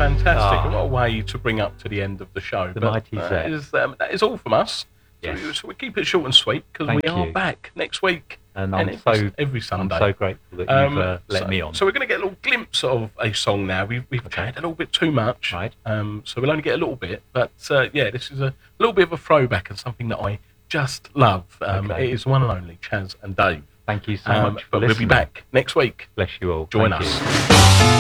fantastic. And what a way to bring up to the end of the show. The mighty Zet. That is all from us. Yes. So we keep it short and sweet because we are back next week. And every Sunday. I'm so grateful that you've let me on. So we're going to get a little glimpse of a song now. We've chatted a little bit too much. Right. So we'll only get a little bit. But this is a little bit of a throwback and something that I just love. It is one and only Chas and Dave. Thank you so much for listening. We'll be back next week. Bless you all. Join us.